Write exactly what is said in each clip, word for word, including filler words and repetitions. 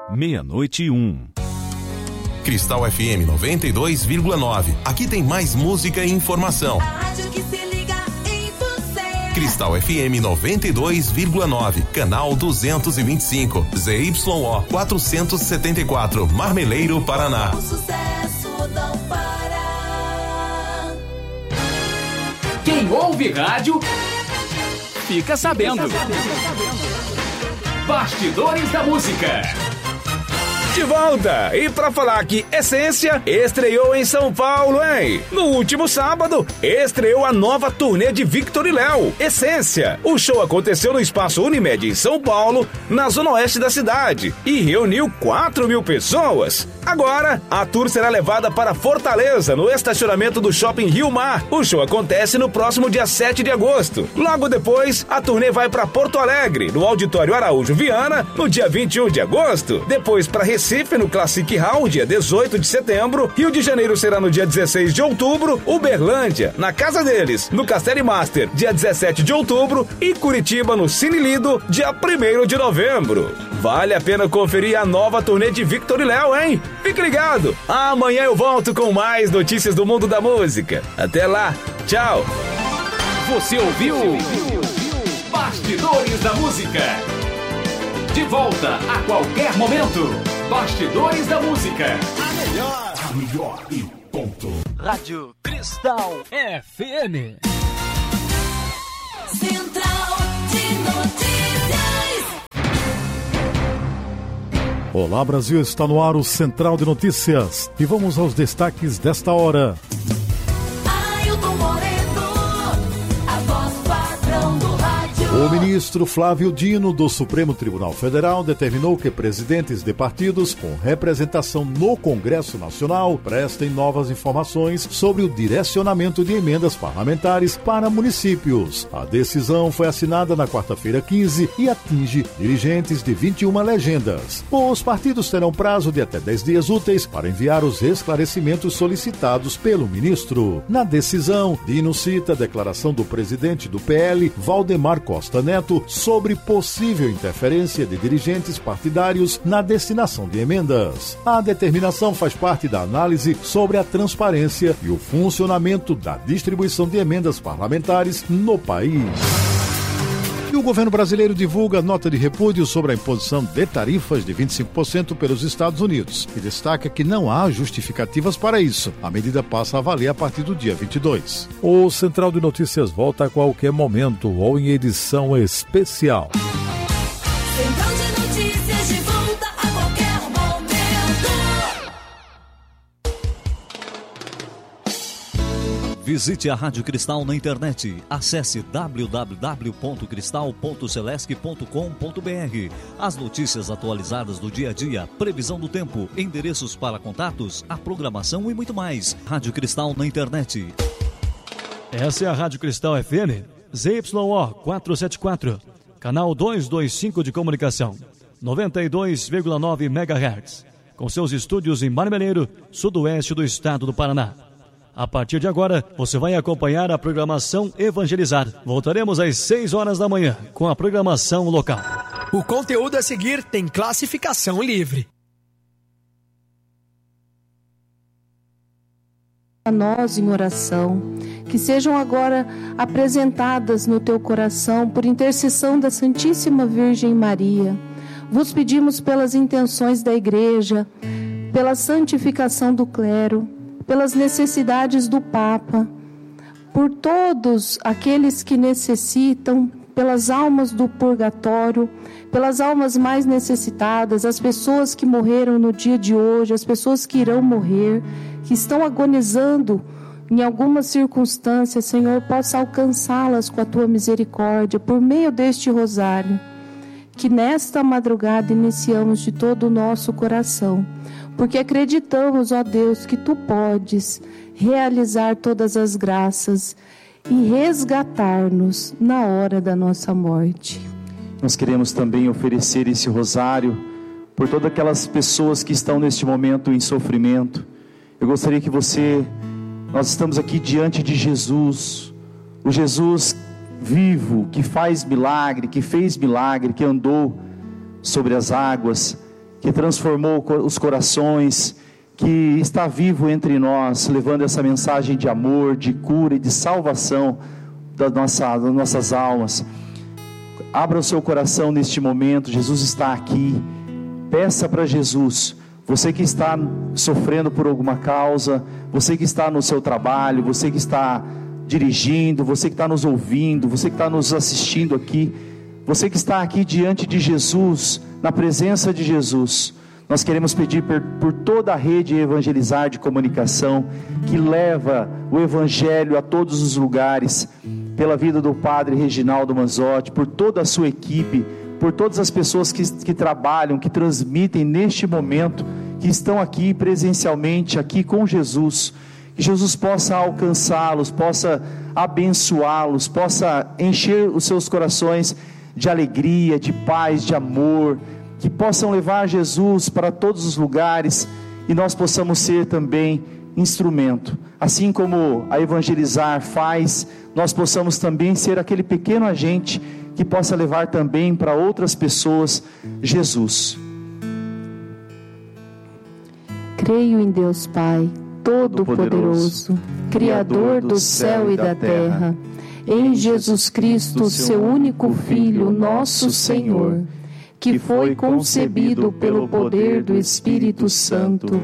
Meia-noite e um. Cristal F M noventa e dois vírgula nove. Aqui tem mais música e informação. A rádio que se liga em você. Cristal F M noventa e dois vírgula nove, canal duzentos e vinte e cinco, Z Y O quatrocentos e setenta e quatro, Marmeleiro, Paraná. O sucesso não para. Quem ouve rádio fica sabendo. Bastidores da Música. De volta! E pra falar que Essência estreou em São Paulo, hein? No último sábado, estreou a nova turnê de Victor e Léo, Essência. O show aconteceu no Espaço Unimed em São Paulo, na zona oeste da cidade, e reuniu quatro mil pessoas. Agora, a tour será levada para Fortaleza, no estacionamento do Shopping Rio Mar. O show acontece no próximo dia sete de agosto. Logo depois, a turnê vai para Porto Alegre, no Auditório Araújo Viana, no dia vinte e um de agosto. Depois para Recife, no Classic Hall, dia dezoito de setembro. Rio de Janeiro será no dia dezesseis de outubro. Uberlândia, na casa deles, no Castelo Master, dia dezessete de outubro. E Curitiba, no Cine Lido, dia primeiro de novembro. Vale a pena conferir a nova turnê de Victor e Léo, hein? Fique ligado! Amanhã eu volto com mais notícias do mundo da música. Até lá, tchau! Você ouviu Bastidores da Música. De volta a qualquer momento. Bastidores da Música. A melhor, a melhor e ponto. Rádio Cristal F M. Central de Notícias. Olá, Brasil, está no ar o Central de Notícias. E vamos aos destaques desta hora. Ailton Moreno, a voz padrão do rádio. O ministro Flávio Dino, do Supremo Tribunal Federal, determinou que presidentes de partidos com representação no Congresso Nacional prestem novas informações sobre o direcionamento de emendas parlamentares para municípios. A decisão foi assinada na quarta-feira quinze e atinge dirigentes de vinte e uma legendas. Os partidos terão prazo de até dez dias úteis para enviar os esclarecimentos solicitados pelo ministro. Na decisão, Dino cita a declaração do presidente do P L, Valdemar Costa Neto, sobre possível interferência de dirigentes partidários na destinação de emendas. A determinação faz parte da análise sobre a transparência e o funcionamento da distribuição de emendas parlamentares no país. E o governo brasileiro divulga nota de repúdio sobre a imposição de tarifas de vinte e cinco por cento pelos Estados Unidos e destaca que não há justificativas para isso. A medida passa a valer a partir do dia vinte e dois. O Central de Notícias volta a qualquer momento ou em edição especial. Central de Notícias de volta a qualquer momento. Visite a Rádio Cristal na internet. Acesse w w w ponto cristal ponto celesc ponto com ponto b r. As notícias atualizadas do dia a dia, previsão do tempo, endereços para contatos, a programação e muito mais. Rádio Cristal na internet. Essa é a Rádio Cristal F M, Z Y O quatrocentos e setenta e quatro, canal duzentos e vinte e cinco de comunicação, noventa e dois vírgula nove megahertz, com seus estúdios em Marmeleiro, sudoeste do estado do Paraná. A partir de agora, você vai acompanhar a programação Evangelizar. Voltaremos às seis horas da manhã com a programação local. O conteúdo a seguir tem classificação livre. A nós em oração, que sejam agora apresentadas no teu coração por intercessão da Santíssima Virgem Maria. Vos pedimos pelas intenções da Igreja, pela santificação do clero, pelas necessidades do Papa, por todos aqueles que necessitam, pelas almas do purgatório, pelas almas mais necessitadas, as pessoas que morreram no dia de hoje, as pessoas que irão morrer, que estão agonizando em algumas circunstâncias. Senhor, possa alcançá-las com a tua misericórdia, por meio deste rosário, que nesta madrugada iniciamos de todo o nosso coração, porque acreditamos, ó Deus, que Tu podes realizar todas as graças e resgatar-nos na hora da nossa morte. Nós queremos também oferecer esse rosário por todas aquelas pessoas que estão neste momento em sofrimento. Eu gostaria que você, nós estamos aqui diante de Jesus, o Jesus vivo, que faz milagre, que fez milagre, que andou sobre as águas, que transformou os corações, que está vivo entre nós, levando essa mensagem de amor, de cura e de salvação das nossas, das nossas almas. Abra o seu coração neste momento, Jesus está aqui. Peça para Jesus, você que está sofrendo por alguma causa, você que está no seu trabalho, você que está dirigindo, você que está nos ouvindo, você que está nos assistindo aqui, você que está aqui diante de Jesus, na presença de Jesus, nós queremos pedir por, por toda a rede Evangelizar de comunicação, que leva o Evangelho a todos os lugares, pela vida do Padre Reginaldo Manzotti, por toda a sua equipe, por todas as pessoas que, que trabalham, que transmitem neste momento, que estão aqui presencialmente, aqui com Jesus, que Jesus possa alcançá-los, possa abençoá-los, possa encher os seus corações de alegria, de paz, de amor, que possam levar Jesus para todos os lugares, e nós possamos ser também instrumento, assim como a Evangelizar faz, nós possamos também ser aquele pequeno agente que possa levar também para outras pessoas Jesus. Creio em Deus Pai, Todo-Poderoso, Criador do céu e da terra, em Jesus Cristo, seu único Filho, nosso Senhor, que foi concebido pelo poder do Espírito Santo,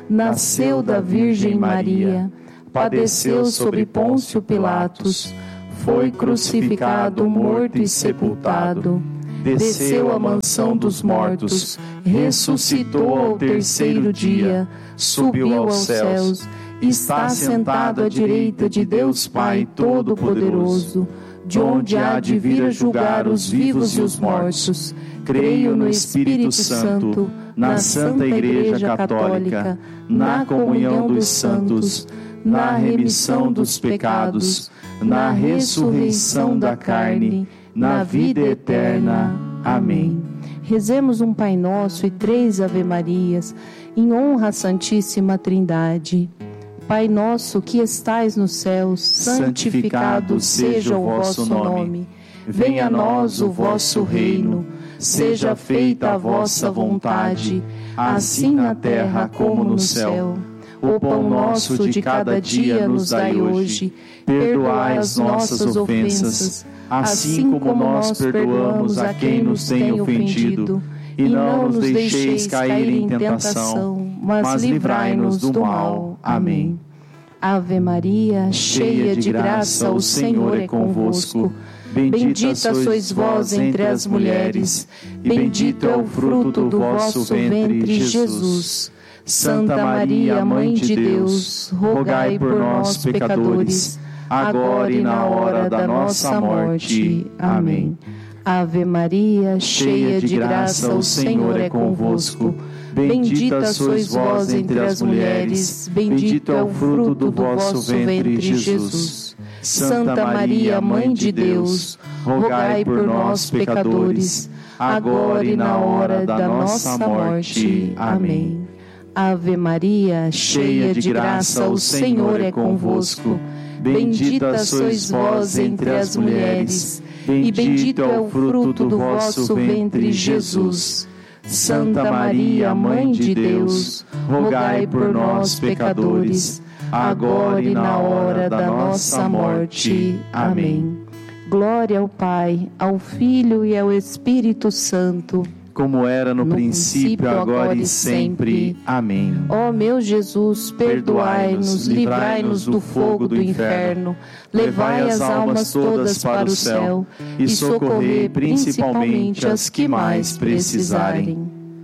nasceu da Virgem Maria, padeceu sob Pôncio Pilatos, foi crucificado, morto e sepultado, desceu à mansão dos mortos, ressuscitou ao terceiro dia, subiu aos céus, está sentado à direita de Deus Pai Todo-Poderoso, de onde há de vir a julgar os vivos e os mortos. Creio no Espírito Santo, na Santa Igreja Católica, na comunhão dos santos, na remissão dos pecados, na ressurreição da carne, na vida eterna. Amém. Rezemos um Pai Nosso e três Ave-Marias, em honra à Santíssima Trindade. Pai nosso que estais nos céus, santificado seja o vosso nome. Venha a nós o vosso reino. Seja feita a vossa vontade, assim na terra como no céu. O pão nosso de cada dia nos dai hoje. Perdoai as nossas ofensas, assim como nós perdoamos a quem nos tem ofendido. E não nos deixeis cair em tentação, mas livrai-nos do mal. Amém. Ave Maria, cheia de graça, o Senhor é convosco. Bendita sois vós entre as mulheres, bendito é o fruto do vosso ventre, Jesus. Santa Maria, Mãe de Deus, rogai por nós, pecadores, agora e na hora da nossa morte. Amém. Ave Maria, cheia de graça, o Senhor é convosco. Bendita sois vós entre as mulheres, bendito é o fruto do vosso ventre, Jesus. Santa Maria, Mãe de Deus, rogai por nós, pecadores, agora e na hora da nossa morte. Amém. Ave Maria, cheia de graça, o Senhor é convosco. Bendita sois vós entre as mulheres, e bendito é o fruto do vosso ventre, Jesus. Santa Maria, Mãe de Deus, rogai por nós, pecadores, agora e na hora da nossa morte. Amém. Glória ao Pai, ao Filho e ao Espírito Santo, como era no, no princípio, princípio, agora e sempre. Amém. Ó meu Jesus, perdoai-nos, livrai-nos do fogo do inferno, levai as almas todas para o céu e socorrei principalmente as que mais precisarem.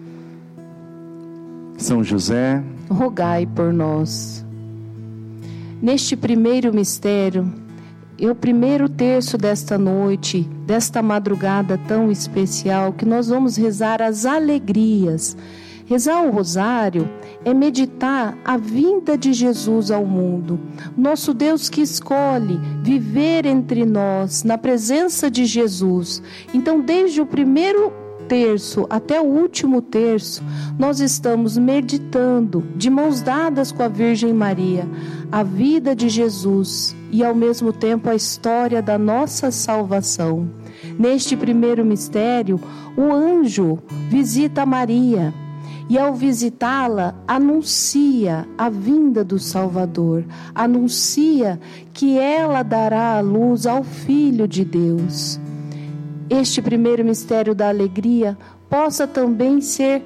São José, rogai por nós. Neste primeiro mistério, e o primeiro terço desta noite, desta madrugada tão especial, que nós vamos rezar as alegrias. Rezar o rosário é meditar a vinda de Jesus ao mundo. Nosso Deus que escolhe viver entre nós, na presença de Jesus. Então, desde o primeiro terço até o último terço, nós estamos meditando, de mãos dadas com a Virgem Maria, a vida de Jesus e ao mesmo tempo a história da nossa salvação. Neste primeiro mistério, o anjo visita Maria E ao visitá-la, anuncia a vinda do Salvador, anuncia que ela dará a luz ao Filho de Deus. Este primeiro mistério da alegria possa também ser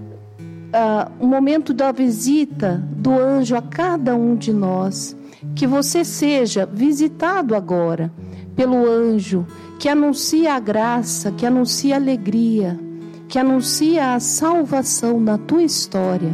uh, um momento da visita do anjo a cada um de nós. Que você seja visitado agora pelo anjo que anuncia a graça, que anuncia a alegria, que anuncia a salvação na tua história.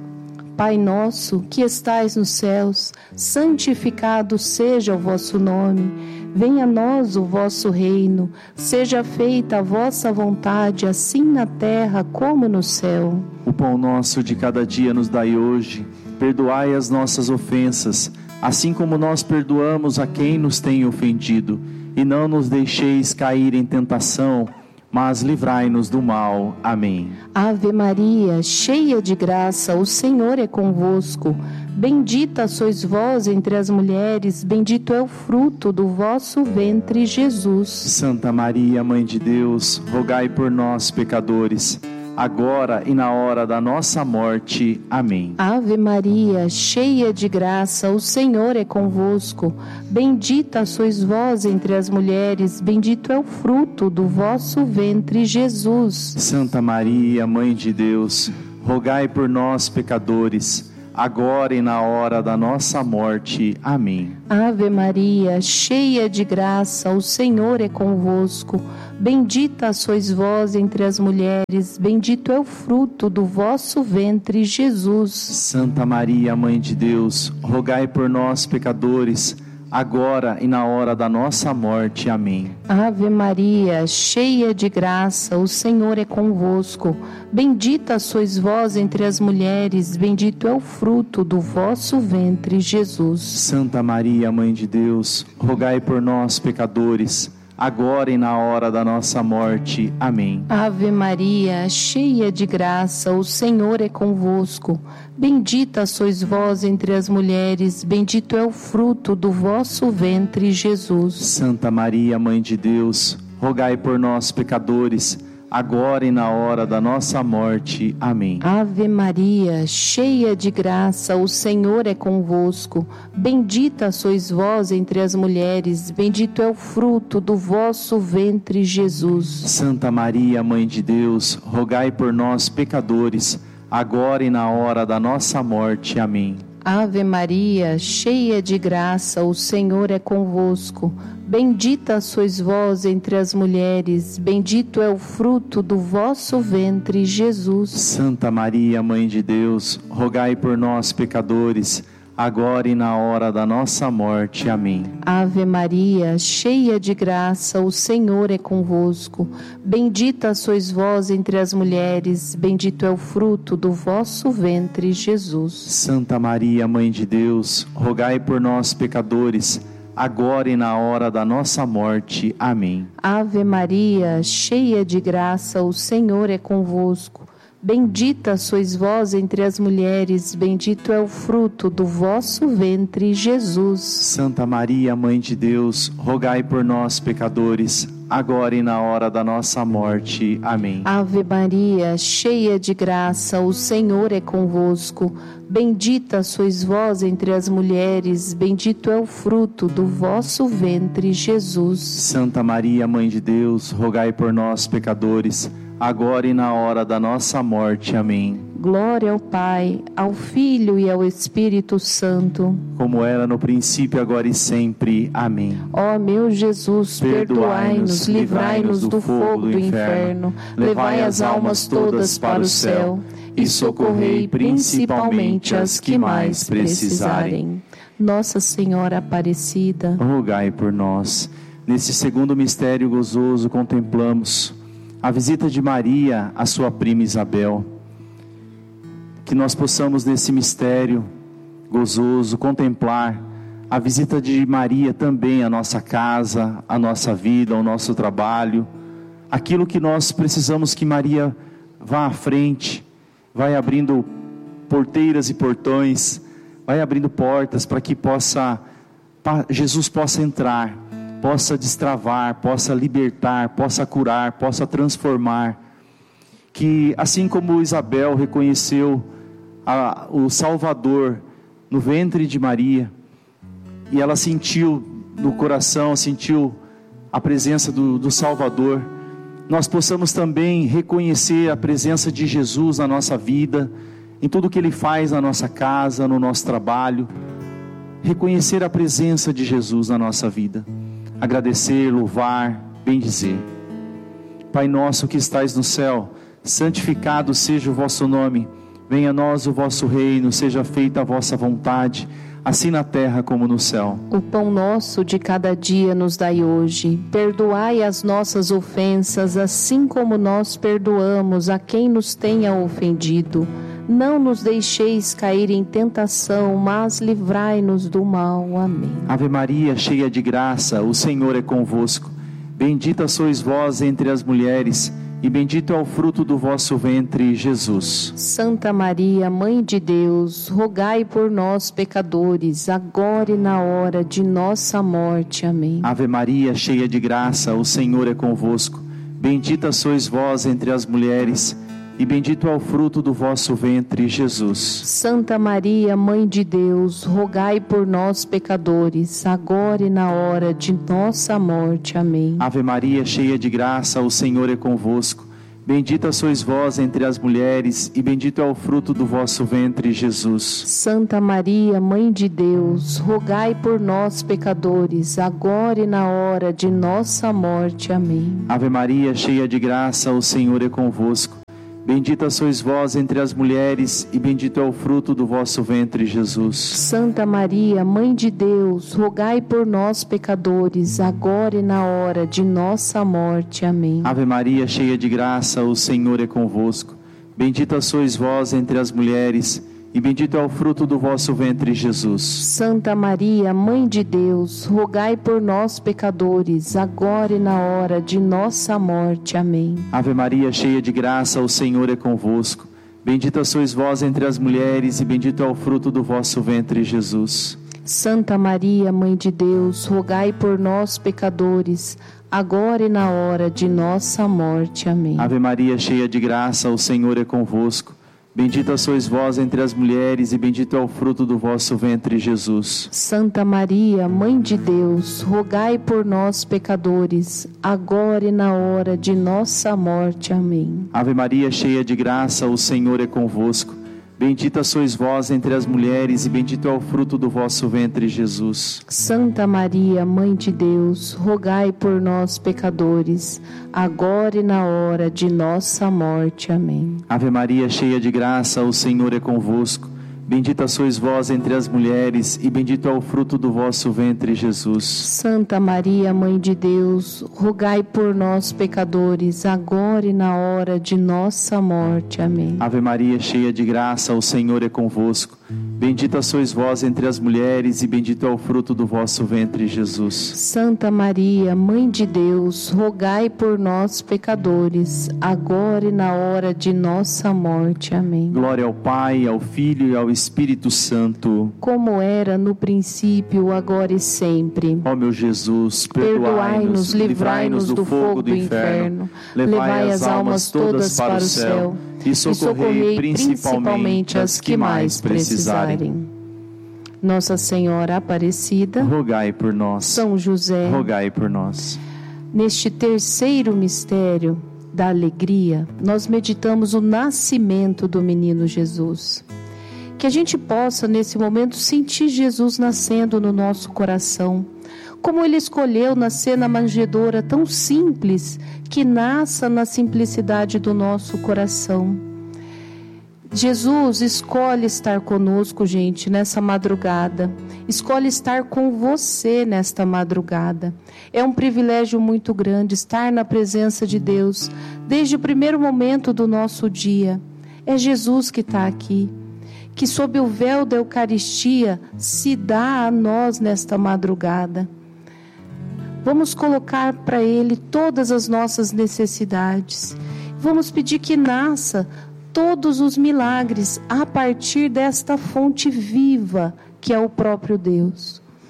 Pai nosso que estais nos céus, santificado seja o vosso nome. Venha a nós o vosso reino, seja feita a vossa vontade, assim na terra como no céu. O pão nosso de cada dia nos dai hoje, perdoai as nossas ofensas, assim como nós perdoamos a quem nos tem ofendido. E não nos deixeis cair em tentação, mas livrai-nos do mal. Amém. Ave Maria, cheia de graça, o Senhor é convosco. Bendita sois vós entre as mulheres, bendito é o fruto do vosso ventre, Jesus. Santa Maria, Mãe de Deus, rogai por nós, pecadores, agora e na hora da nossa morte. Amém. Ave Maria, cheia de graça, o Senhor é convosco. Bendita sois vós entre as mulheres, bendito é o fruto do vosso ventre, Jesus. Santa Maria, Mãe de Deus, rogai por nós, pecadores, agora e na hora da nossa morte. Amém. Ave Maria, cheia de graça, o Senhor é convosco. Bendita sois vós entre as mulheres, bendito é o fruto do vosso ventre, Jesus. Santa Maria, Mãe de Deus, rogai por nós, pecadores, agora e na hora da nossa morte. Amém. Ave Maria, cheia de graça, o Senhor é convosco. Bendita sois vós entre as mulheres, bendito é o fruto do vosso ventre, Jesus. Santa Maria, Mãe de Deus, rogai por nós, pecadores, agora e na hora da nossa morte. Amém. Ave Maria, cheia de graça, o Senhor é convosco. Bendita sois vós entre as mulheres, bendito é o fruto do vosso ventre, Jesus. Santa Maria, Mãe de Deus, rogai por nós, pecadores, agora e na hora da nossa morte. Amém. Ave Maria, cheia de graça, o Senhor é convosco. Bendita sois vós entre as mulheres, bendito é o fruto do vosso ventre, Jesus. Santa Maria, Mãe de Deus, rogai por nós, pecadores, agora e na hora da nossa morte. Amém. Ave Maria, cheia de graça, o Senhor é convosco. Bendita sois vós entre as mulheres, bendito é o fruto do vosso ventre, Jesus. Santa Maria, Mãe de Deus, rogai por nós, pecadores, agora e na hora da nossa morte. Amém. Ave Maria, cheia de graça, o Senhor é convosco. Bendita sois vós entre as mulheres, bendito é o fruto do vosso ventre, Jesus. Santa Maria, Mãe de Deus, rogai por nós, pecadores, agora e na hora da nossa morte. Amém. Ave Maria, cheia de graça, o Senhor é convosco. Bendita sois vós entre as mulheres, bendito é o fruto do vosso ventre, Jesus. Santa Maria, Mãe de Deus, rogai por nós, pecadores, agora e na hora da nossa morte. Amém. Ave Maria, cheia de graça, o Senhor é convosco. Bendita sois vós entre as mulheres, bendito é o fruto do vosso ventre, Jesus. Santa Maria, Mãe de Deus, rogai por nós, pecadores, agora e na hora da nossa morte. Amém. Glória ao Pai, ao Filho e ao Espírito Santo, como era no princípio, agora e sempre. Amém. Ó meu Jesus, perdoai-nos, livrai-nos do fogo do inferno, levai as almas todas para o céu e socorrei principalmente as que mais precisarem. Nossa Senhora Aparecida, rogai por nós. Nesse segundo mistério gozoso contemplamos a visita de Maria à sua prima Isabel. Que nós possamos nesse mistério gozoso contemplar a visita de Maria também à nossa casa, à nossa vida, ao nosso trabalho. Aquilo que nós precisamos que Maria vá à frente, vai abrindo porteiras e portões, vai abrindo portas para que possa, Jesus possa entrar, possa destravar, possa libertar, possa curar, possa transformar. que assim como Isabel reconheceu a, o Salvador no ventre de Maria, e ela sentiu no coração, sentiu a presença do, do Salvador, nós possamos também reconhecer a presença de Jesus na nossa vida, em tudo que Ele faz na nossa casa, no nosso trabalho, reconhecer a presença de Jesus na nossa vida, agradecer, louvar, bendizer. Pai nosso que estais no céu, santificado seja o vosso nome, venha a nós o vosso reino, seja feita a vossa vontade, assim na terra como no céu. O pão nosso de cada dia nos dai hoje. Perdoai as nossas ofensas, assim como nós perdoamos a quem nos tenha ofendido. Não nos deixeis cair em tentação, mas livrai-nos do mal. Amém. Ave Maria, cheia de graça, o Senhor é convosco. Bendita sois vós entre as mulheres, e bendito é o fruto do vosso ventre, Jesus. Santa Maria, Mãe de Deus, rogai por nós, pecadores, agora e na hora de nossa morte. Amém. Ave Maria, cheia de graça, o Senhor é convosco. Bendita sois vós entre as mulheres, e bendito é o fruto do vosso ventre, Jesus. Santa Maria, Mãe de Deus, rogai por nós, pecadores, agora e na hora de nossa morte. Amém. Ave Maria, cheia de graça, o Senhor é convosco. Bendita sois vós entre as mulheres, e bendito é o fruto do vosso ventre, Jesus. Santa Maria, Mãe de Deus, rogai por nós, pecadores, agora e na hora de nossa morte. Amém. Ave Maria, cheia de graça, o Senhor é convosco. Bendita sois vós entre as mulheres, e bendito é o fruto do vosso ventre, Jesus. Santa Maria, Mãe de Deus, rogai por nós, pecadores, agora e na hora de nossa morte. Amém. Ave Maria, cheia de graça, o Senhor é convosco. Bendita sois vós entre as mulheres, e bendito é o fruto do vosso ventre, Jesus. Santa Maria, Mãe de Deus, rogai por nós, pecadores, agora e na hora de nossa morte. Amém. Ave Maria, cheia de graça, o Senhor é convosco. Bendita sois vós entre as mulheres, e bendito é o fruto do vosso ventre, Jesus. Santa Maria, Mãe de Deus, rogai por nós, pecadores, agora e na hora de nossa morte. Amém. Ave Maria, cheia de graça, o Senhor é convosco. Bendita sois vós entre as mulheres, e bendito é o fruto do vosso ventre, Jesus. Santa Maria, Mãe de Deus, rogai por nós, pecadores, agora e na hora de nossa morte. Amém. Ave Maria, cheia de graça, o Senhor é convosco. Bendita sois vós entre as mulheres, e bendito é o fruto do vosso ventre, Jesus. Santa Maria, Mãe de Deus, rogai por nós, pecadores, agora e na hora de nossa morte. Amém. Ave Maria, cheia de graça, o Senhor é convosco. Bendita sois vós entre as mulheres, e bendito é o fruto do vosso ventre, Jesus. Santa Maria, Mãe de Deus, rogai por nós, pecadores, agora e na hora de nossa morte. Amém. Ave Maria, cheia de graça, o Senhor é convosco. Bendita sois vós entre as mulheres, e bendito é o fruto do vosso ventre, Jesus. Santa Maria, Mãe de Deus, rogai por nós, pecadores, agora e na hora de nossa morte. Amém. Glória ao Pai, ao Filho e ao Espírito Santo, como era no princípio, agora e sempre. Ó meu Jesus, perdoai-nos, livrai-nos do fogo do inferno, levai as almas todas para o céu, e socorrei principalmente as que mais precisarem. Nossa Senhora Aparecida, rogai por nós. São José, rogai por nós. Neste terceiro mistério da alegria, nós meditamos o nascimento do menino Jesus. Que a gente possa, nesse momento, sentir Jesus nascendo no nosso coração. Como Ele escolheu nascer na manjedoura tão simples, que nasça na simplicidade do nosso coração. Jesus escolhe estar conosco, gente, nessa madrugada. Escolhe estar com você nesta madrugada. É um privilégio muito grande estar na presença de Deus, desde o primeiro momento do nosso dia. É Jesus que está aqui, que sob o véu da Eucaristia se dá a nós nesta madrugada. Vamos colocar para Ele todas as nossas necessidades. Vamos pedir que nasça todos os milagres a partir desta fonte viva que é o próprio Deus.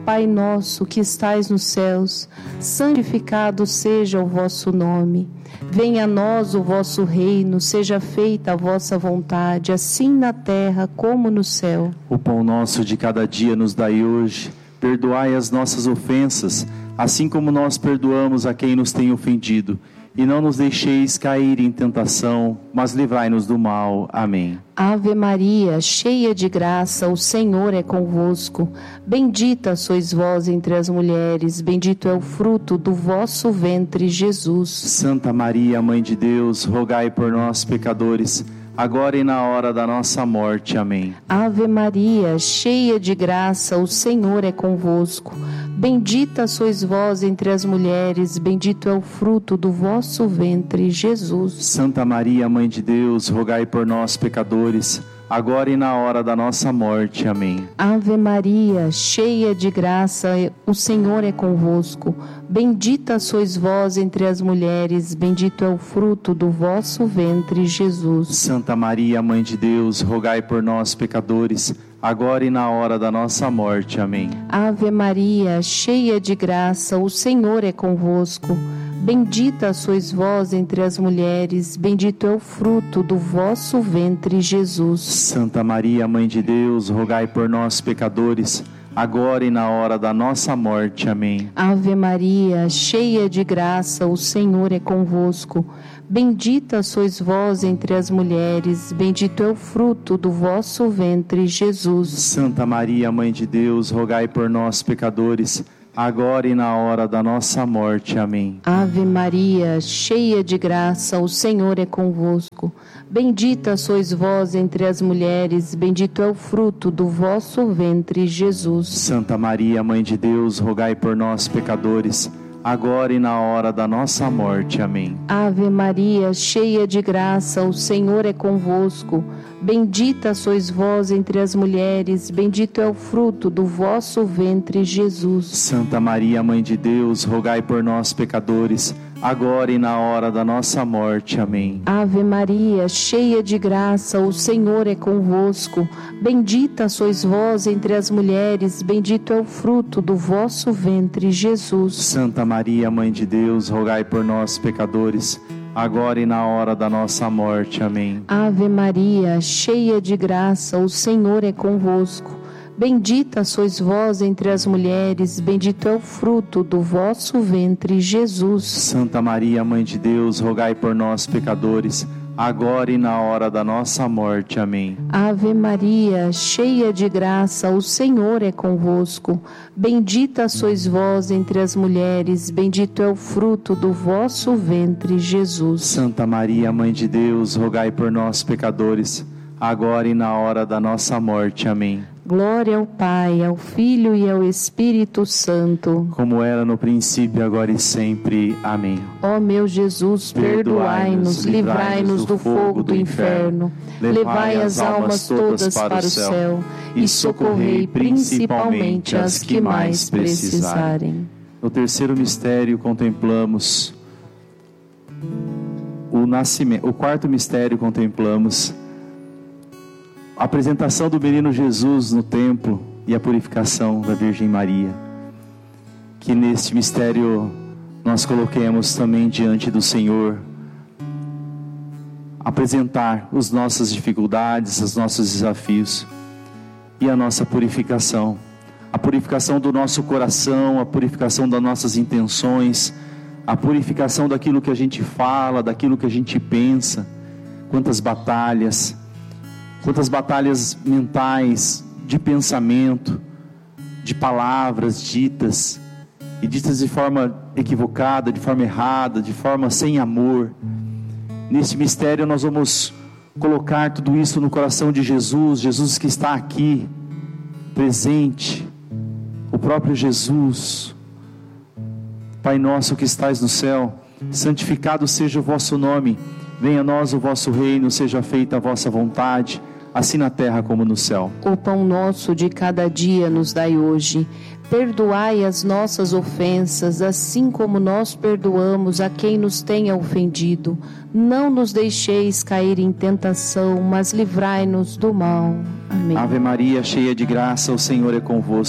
Pai nosso que estais nos céus, santificado seja o vosso nome. Venha a nós o vosso reino, seja feita a vossa vontade, assim na terra como no céu. O pão nosso de cada dia nos dai hoje. Perdoai as nossas ofensas, assim como nós perdoamos a quem nos tem ofendido. E não nos deixeis cair em tentação, mas livrai-nos do mal. Amém. Ave Maria, cheia de graça, o Senhor é convosco. Bendita sois vós entre as mulheres, bendito é o fruto do vosso ventre, Jesus. Santa Maria, Mãe de Deus, rogai por nós, pecadores, agora e na hora da nossa morte. Amém. Ave Maria, cheia de graça, o Senhor é convosco. Bendita sois vós entre as mulheres, bendito é o fruto do vosso ventre, Jesus. Santa Maria, Mãe de Deus, rogai por nós, pecadores, agora e na hora da nossa morte. Amém. Ave Maria, cheia de graça, o Senhor é convosco. Bendita sois vós entre as mulheres, bendito é o fruto do vosso ventre, Jesus. Santa Maria, Mãe de Deus, rogai por nós, pecadores, agora e na hora da nossa morte. Amém. Ave Maria, cheia de graça, o Senhor é convosco. Bendita sois vós entre as mulheres, bendito é o fruto do vosso ventre, Jesus. Santa Maria, Mãe de Deus, rogai por nós, pecadores, agora e na hora da nossa morte. Amém. Ave Maria, cheia de graça, o Senhor é convosco. Bendita sois vós entre as mulheres, bendito é o fruto do vosso ventre, Jesus. Santa Maria, Mãe de Deus, rogai por nós, pecadores, agora e na hora da nossa morte. Amém. Ave Maria, cheia de graça, o Senhor é convosco. Bendita sois vós entre as mulheres, bendito é o fruto do vosso ventre, Jesus. Santa Maria, Mãe de Deus, rogai por nós, pecadores, agora e na hora da nossa morte. Amém. Ave Maria, cheia de graça, o Senhor é convosco. Bendita sois vós entre as mulheres, bendito é o fruto do vosso ventre, Jesus. Santa Maria, Mãe de Deus, rogai por nós, pecadores, agora e na hora da nossa morte. Amém. Ave Maria, cheia de graça, o Senhor é convosco. Bendita sois vós entre as mulheres, bendito é o fruto do vosso ventre, Jesus. Santa Maria, Mãe de Deus, rogai por nós, pecadores, agora e na hora da nossa morte. Amém. Ave Maria, cheia de graça, o Senhor é convosco. Bendita sois vós entre as mulheres, bendito é o fruto do vosso ventre, Jesus. Santa Maria, Mãe de Deus, rogai por nós, pecadores, agora e na hora da nossa morte. Amém. Ave Maria, cheia de graça, o Senhor é convosco. Bendita sois vós entre as mulheres, bendito é o fruto do vosso ventre, Jesus. Santa Maria, Mãe de Deus, rogai por nós, pecadores, agora e na hora da nossa morte. Amém. Glória ao Pai, ao Filho e ao Espírito Santo, como era no princípio, agora e sempre. Amém. Ó meu Jesus, perdoai-nos, livrai-nos do fogo do inferno, levai as almas todas para o céu e socorrei principalmente as que mais precisarem. No terceiro mistério contemplamos o nascimento. O quarto mistério contemplamos a apresentação do menino Jesus no templo e a purificação da Virgem Maria. Que neste mistério nós coloquemos também diante do Senhor, apresentar as nossas dificuldades, os nossos desafios e a nossa purificação. A purificação do nosso coração, a purificação das nossas intenções, a purificação daquilo que a gente fala, daquilo que a gente pensa. Quantas batalhas, quantas batalhas mentais, de pensamento, de palavras ditas, e ditas de forma equivocada, de forma errada, de forma sem amor. Neste mistério nós vamos colocar tudo isso no coração de Jesus, Jesus que está aqui, presente, o próprio Jesus. Pai nosso que estais no céu, santificado seja o vosso nome, venha a nós o vosso reino, seja feita a vossa vontade, assim na terra como no céu. O pão nosso de cada dia nos dai hoje. Perdoai as nossas ofensas, assim como nós perdoamos a quem nos tenha ofendido. Não nos deixeis cair em tentação, mas livrai-nos do mal. Amém. Ave Maria, cheia de graça, o Senhor é convosco.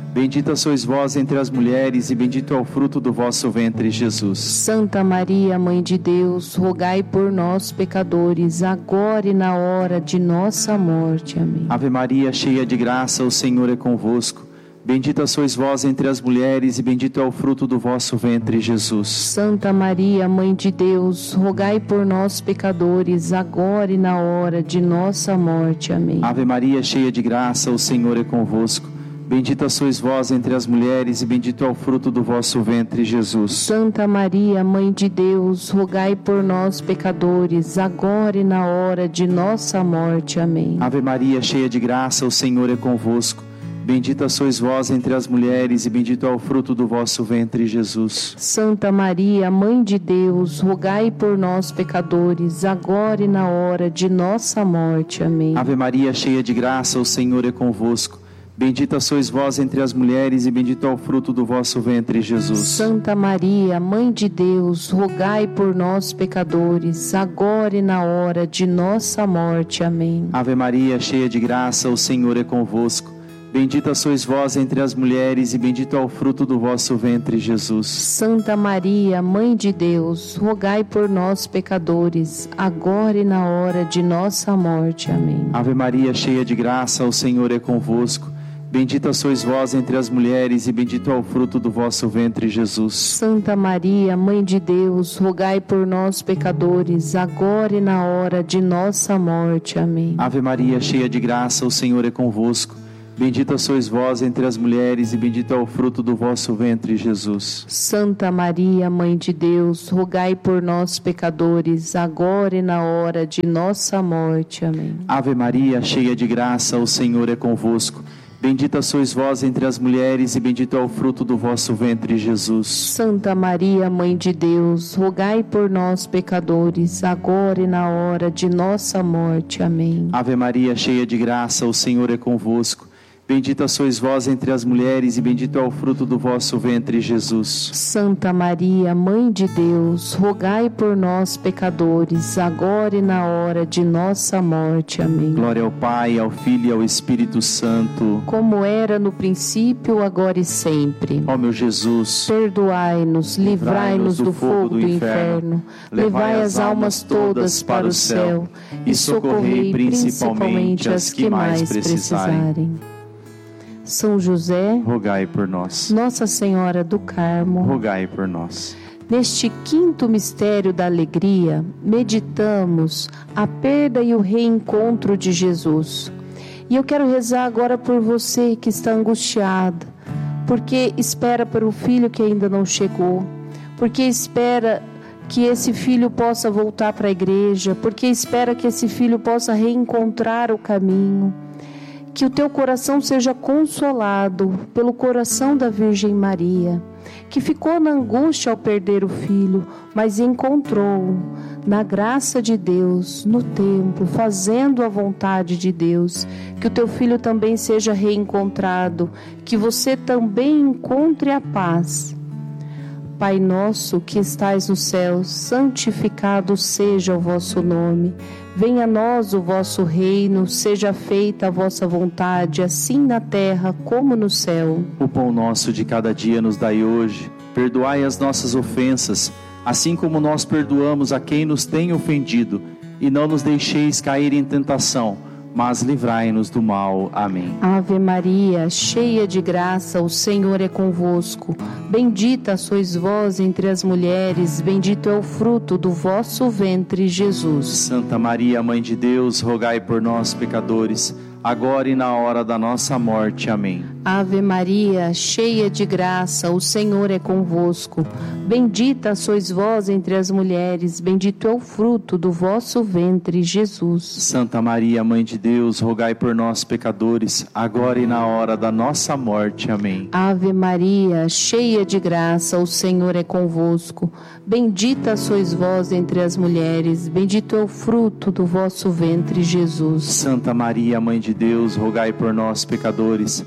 Bendita sois vós entre as mulheres, e bendito é o fruto do vosso ventre, Jesus. Santa Maria, Mãe de Deus, rogai por nós, pecadores, agora e na hora de nossa morte. Amém. Ave Maria, cheia de graça, o Senhor é convosco. Bendita sois vós entre as mulheres, e bendito é o fruto do vosso ventre, Jesus. Santa Maria, Mãe de Deus, rogai por nós, pecadores, agora e na hora de nossa morte. Amém. Ave Maria, cheia de graça, o Senhor é convosco. Bendita sois vós entre as mulheres, e bendito é o fruto do vosso ventre, Jesus. Santa Maria, Mãe de Deus, rogai por nós, pecadores, agora e na hora de nossa morte. Amém. Ave Maria, cheia de graça, o Senhor é convosco. Bendita sois vós entre as mulheres, e bendito é o fruto do vosso ventre, Jesus. Santa Maria, Mãe de Deus, rogai por nós, pecadores, agora e na hora de nossa morte. Amém. Ave Maria, cheia de graça, o Senhor é convosco. Bendita sois vós entre as mulheres, e bendito é o fruto do vosso ventre, Jesus. Santa Maria, Mãe de Deus, rogai por nós, pecadores, agora e na hora de nossa morte. Amém. Ave Maria, cheia de graça, o Senhor é convosco. Bendita sois vós entre as mulheres, e bendito é o fruto do vosso ventre, Jesus. Santa Maria, Mãe de Deus, rogai por nós, pecadores, agora e na hora de nossa morte. Amém. Ave Maria, cheia de graça, o Senhor é convosco. Bendita sois vós entre as mulheres, e bendito é o fruto do vosso ventre, Jesus. Santa Maria, Mãe de Deus, rogai por nós, pecadores, agora e na hora de nossa morte. Amém. Ave Maria, cheia de graça, o Senhor é convosco. Bendita sois vós entre as mulheres, e bendito é o fruto do vosso ventre, Jesus. Santa Maria, Mãe de Deus, rogai por nós, pecadores, agora e na hora de nossa morte. Amém. Ave Maria, cheia de graça, o Senhor é convosco. Bendita sois vós entre as mulheres, e bendito é o fruto do vosso ventre, Jesus. Santa Maria, Mãe de Deus, rogai por nós, pecadores, agora e na hora de nossa morte. Amém. Ave Maria, cheia de graça, o Senhor é convosco. Bendita sois vós entre as mulheres, e bendito é o fruto do vosso ventre, Jesus. Santa Maria, Mãe de Deus, rogai por nós, pecadores, agora e na hora de nossa morte. Amém. Glória ao Pai, ao Filho e ao Espírito Santo, como era no princípio, agora e sempre. Ó meu Jesus, perdoai-nos, livrai-nos do fogo do inferno, levai as almas todas para o céu e socorrei principalmente as que mais precisarem. São José, rogai por nós. Nossa Senhora do Carmo, rogai por nós. Neste quinto mistério da alegria, meditamos a perda e o reencontro de Jesus. E eu quero rezar agora por você que está angustiada, porque espera por um filho que ainda não chegou, porque espera que esse filho possa voltar para a igreja, porque espera que esse filho possa reencontrar o caminho. Que o teu coração seja consolado pelo coração da Virgem Maria, que ficou na angústia ao perder o filho, mas encontrou na graça de Deus, no templo, fazendo a vontade de Deus. Que o teu filho também seja reencontrado, que você também encontre a paz. Pai nosso que estais no céu, santificado seja o vosso nome. Venha a nós o vosso reino, seja feita a vossa vontade, assim na terra como no céu. O pão nosso de cada dia nos dai hoje. Perdoai as nossas ofensas, assim como nós perdoamos a quem nos tem ofendido. E não nos deixeis cair em tentação, mas livrai-nos do mal. Amém. Ave Maria, cheia de graça, o Senhor é convosco. Bendita sois vós entre as mulheres, bendito é o fruto do vosso ventre, Jesus. Santa Maria, Mãe de Deus, rogai por nós, pecadores, agora e na hora da nossa morte. Amém. Ave Maria, cheia de graça, o Senhor é convosco. Bendita sois vós entre as mulheres, bendito é o fruto do vosso ventre, Jesus. Santa Maria, Mãe de Deus, rogai por nós, pecadores, agora e na hora da nossa morte. Amém. Ave Maria, cheia de graça, o Senhor é convosco. Bendita sois vós entre as mulheres, bendito é o fruto do vosso ventre, Jesus. Santa Maria, Mãe de Deus, rogai por nós, pecadores, agora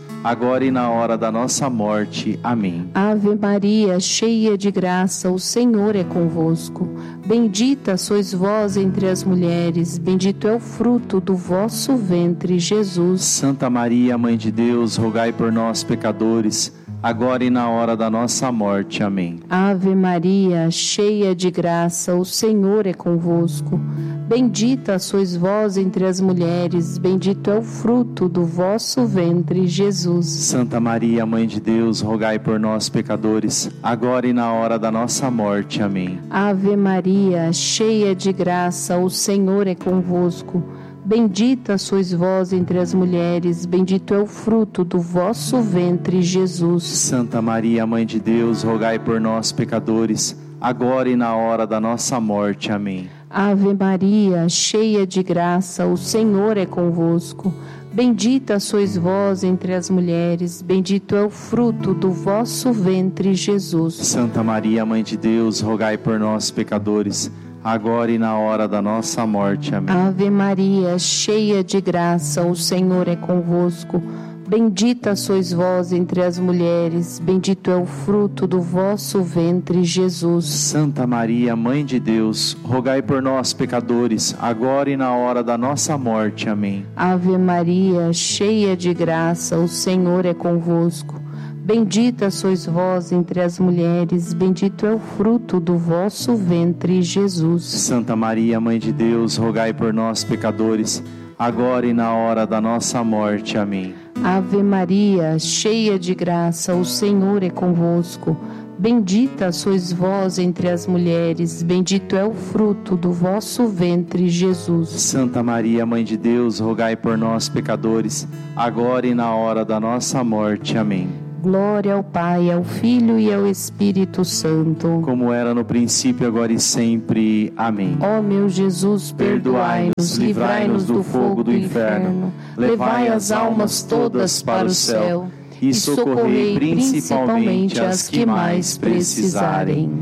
agora e na hora da nossa morte. Amém. Ave Maria, cheia de graça, o Senhor é convosco. Bendita sois vós entre as mulheres, bendito é o fruto do vosso ventre, Jesus. Santa Maria, Mãe de Deus, rogai por nós, pecadores, agora e na hora da nossa morte. Amém. Ave Maria, cheia de graça, o Senhor é convosco. Bendita sois vós entre as mulheres, bendito é o fruto do vosso ventre, Jesus. Santa Maria, Mãe de Deus, rogai por nós, pecadores, agora e na hora da nossa morte. Amém. Ave Maria, cheia de graça, o Senhor é convosco. Bendita sois vós entre as mulheres, bendito é o fruto do vosso ventre, Jesus. Santa Maria, Mãe de Deus, rogai por nós, pecadores, agora e na hora da nossa morte. Amém. Ave Maria, cheia de graça, o Senhor é convosco. Bendita sois vós entre as mulheres, bendito é o fruto do vosso ventre, Jesus. Santa Maria, Mãe de Deus, rogai por nós, pecadores, agora e na hora da nossa morte. Amém. Ave Maria, cheia de graça, o Senhor é convosco. Bendita sois vós entre as mulheres, bendito é o fruto do vosso ventre, Jesus. Santa Maria, Mãe de Deus, rogai por nós, pecadores, agora e na hora da nossa morte. Amém. Ave Maria, cheia de graça, o Senhor é convosco. Bendita sois vós entre as mulheres, bendito é o fruto do vosso ventre, Jesus. Santa Maria, Mãe de Deus, rogai por nós, pecadores, agora e na hora da nossa morte. Amém. Ave Maria, cheia de graça, o Senhor é convosco. Bendita sois vós entre as mulheres, bendito é o fruto do vosso ventre, Jesus. Santa Maria, Mãe de Deus, rogai por nós, pecadores, agora e na hora da nossa morte. Amém. Glória ao Pai, ao Filho e ao Espírito Santo, como era no princípio, agora e sempre. Amém. Ó meu Jesus, perdoai-nos, livrai-nos do fogo do inferno, levai as almas todas para o céu e socorrei principalmente as que mais precisarem.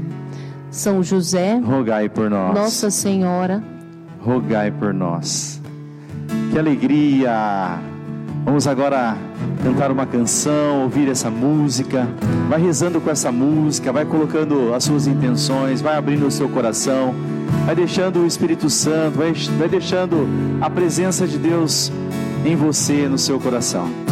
São José, rogai por nós. Nossa Senhora, rogai por nós. Que alegria! Vamos agora cantar uma canção, ouvir essa música. Vai rezando com essa música, vai colocando as suas intenções, vai abrindo o seu coração, vai deixando o Espírito Santo, vai, vai deixando a presença de Deus em você, no seu coração.